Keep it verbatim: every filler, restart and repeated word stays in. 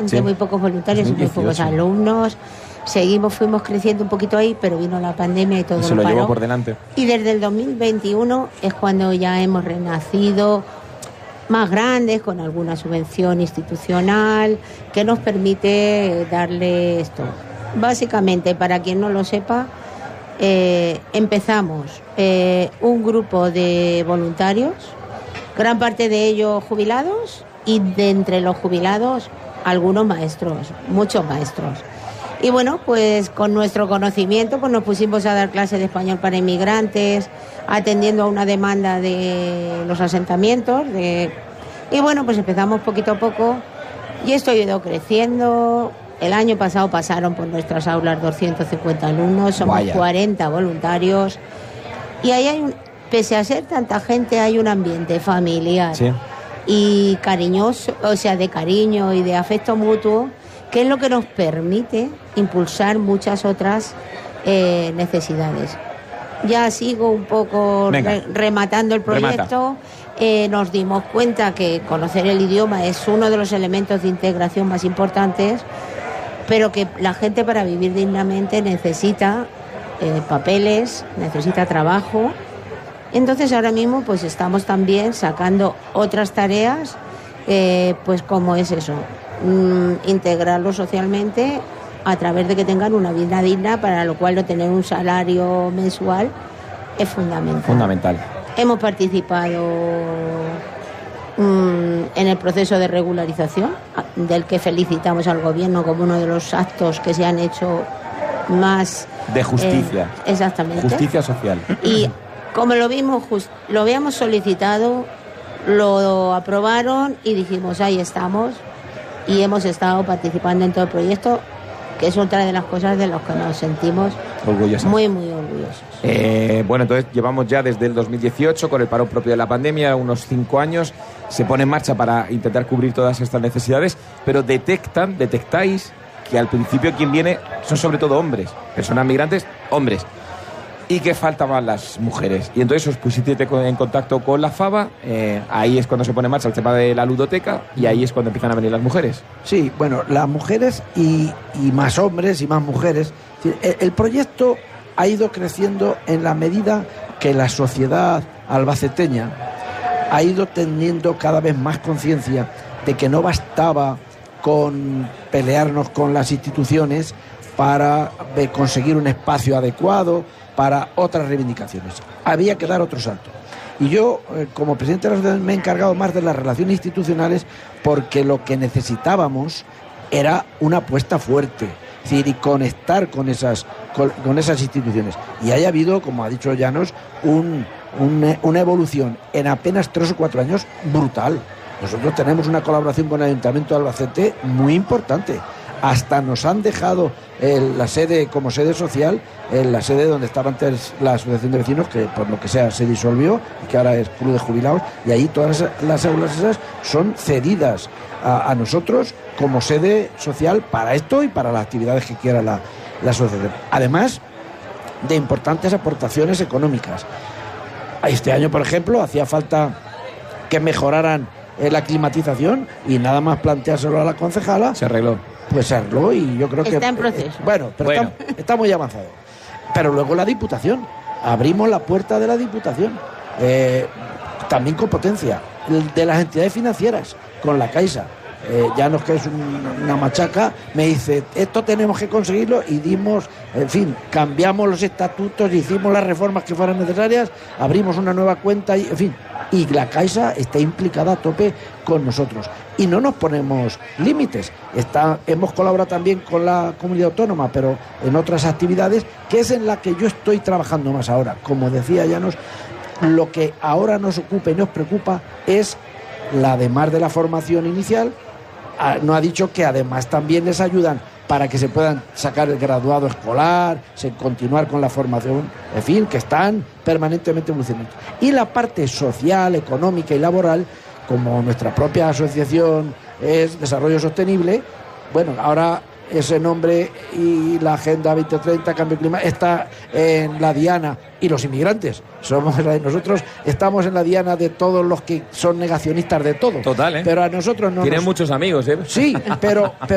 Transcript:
gente, sí. muy pocos voluntarios y muy pocos alumnos. Seguimos, fuimos creciendo un poquito ahí, pero vino la pandemia y todo y se lo paró. llevó por delante. Y desde el dos mil veintiuno es cuando ya hemos renacido más grandes, con alguna subvención institucional que nos permite darle esto. Básicamente, para quien no lo sepa, eh, empezamos eh, un grupo de voluntarios, gran parte de ellos jubilados, y de entre los jubilados algunos maestros, muchos maestros. Y bueno, pues con nuestro conocimiento pues nos pusimos a dar clases de español para inmigrantes, atendiendo a una demanda de los asentamientos. De... Y bueno, pues empezamos poquito a poco y esto ha ido creciendo. El año pasado pasaron por nuestras aulas doscientos cincuenta alumnos, somos Vaya. cuarenta voluntarios. Y ahí hay un, pese a ser tanta gente, hay un ambiente familiar sí. y cariñoso, o sea, de cariño y de afecto mutuo, que es lo que nos permite impulsar muchas otras eh, necesidades. Ya sigo un poco re, rematando el proyecto. Eh, nos dimos cuenta que conocer el idioma es uno de los elementos de integración más importantes, pero que la gente para vivir dignamente necesita eh, papeles, necesita trabajo. Entonces ahora mismo pues estamos también sacando otras tareas, eh, pues como es eso, integrarlos socialmente a través de que tengan una vida digna, para lo cual no tener un salario mensual es fundamental. Fundamental. Hemos participado mmm, en el proceso de regularización, del que felicitamos al gobierno como uno de los actos que se han hecho más de justicia. Eh, exactamente. Justicia social. Y como lo vimos, just, lo habíamos solicitado, lo aprobaron y dijimos, ahí estamos. Y hemos estado participando en todo el proyecto, que es otra de las cosas de las que nos sentimos orgullosos. Muy, muy orgullosos. Eh, bueno, entonces llevamos ya desde el dos mil dieciocho, con el paro propio de la pandemia, unos cinco años. Se pone en marcha para intentar cubrir todas estas necesidades, pero detectan, detectáis que al principio quien viene son sobre todo hombres, personas migrantes, hombres. Y que faltaban las mujeres. Y entonces os pusisteis en contacto con la Faba, eh, ahí es cuando se pone en marcha el tema de la ludoteca, y ahí es cuando empiezan a venir las mujeres. Sí, bueno, las mujeres y, y más hombres y más mujeres. El, el proyecto ha ido creciendo en la medida que la sociedad albaceteña ha ido teniendo cada vez más conciencia de que no bastaba con pelearnos con las instituciones para conseguir un espacio adecuado para otras reivindicaciones. Había que dar otro salto. Y yo, eh, como presidente de la asociación, me he encargado más de las relaciones institucionales, porque lo que necesitábamos era una apuesta fuerte, es decir, y conectar con esas, con, con esas instituciones. Y haya habido, como ha dicho Llanos, un, un, una evolución en apenas tres o cuatro años brutal. Nosotros tenemos una colaboración con el Ayuntamiento de Albacete muy importante. Hasta nos han dejado el, la sede como sede social, en la sede donde estaba antes la asociación de vecinos, que por lo que sea se disolvió y que ahora es Club de Jubilados, y ahí todas las aulas esas son cedidas a, a nosotros como sede social para esto y para las actividades que quiera la, la asociación. Además de importantes aportaciones económicas. Este año, por ejemplo, hacía falta que mejoraran eh, la climatización, y nada más planteárselo a la concejala. Se arregló. Pues se arregló, y yo creo está que... Está en proceso. Eh, bueno, pero bueno. Está, está muy avanzado. Pero luego la Diputación. Abrimos la puerta de la Diputación. Eh, también con potencia. De las entidades financieras, con la Caixa. Eh, ya no es que es un, una machaca, me dice, esto tenemos que conseguirlo, y dimos, en fin, cambiamos los estatutos, hicimos las reformas que fueran necesarias, abrimos una nueva cuenta, y, en fin, y la Caixa está implicada a tope con nosotros. Y no nos ponemos límites. Está, hemos colaborado también con la comunidad autónoma, pero en otras actividades, que es en la que yo estoy trabajando más ahora. Como decía Llanos, lo que ahora nos ocupa y nos preocupa es la, además de la formación inicial, no ha dicho que además también les ayudan para que se puedan sacar el graduado escolar, se continuar con la formación, en fin, que están permanentemente evolucionando. Y la parte social, económica y laboral, como nuestra propia asociación es Desarrollo Sostenible, bueno, ahora ese nombre y la Agenda veinte treinta, Cambio Climático, está en la diana, y los inmigrantes, somos nosotros estamos en la diana de todos los que son negacionistas de todo. Total, ¿eh? Pero a nosotros no Tienen nos... muchos amigos, ¿eh? Sí, pero... pero